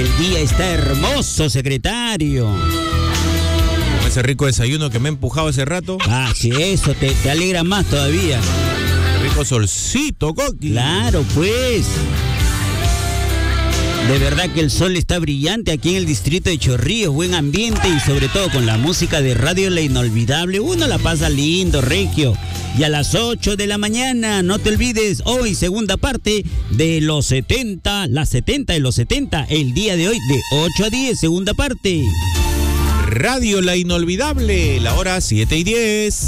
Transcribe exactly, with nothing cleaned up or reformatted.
El día está hermoso, secretario. Con ese rico desayuno que me he empujado hace rato. Ah, sí, eso te, te alegra más todavía. Qué rico solcito, Coqui. Claro, pues. De verdad que el sol está brillante aquí en el distrito de Chorrillos, buen ambiente y sobre todo con la música de Radio La Inolvidable, uno la pasa lindo, regio. Y a las ocho de la mañana, no te olvides, hoy segunda parte de los setenta, las setenta de los setenta, el día de hoy de ocho a diez, segunda parte. Radio La Inolvidable, la hora siete y diez.